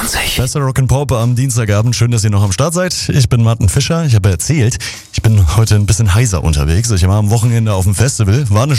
98. Bester Rock'n'Pop am Dienstagabend. Schön, dass ihr noch am Start seid. Ich bin Martin Fischer. Ich habe erzählt, ich bin heute ein bisschen heiser unterwegs. Ich war am Wochenende auf dem Festival. War eine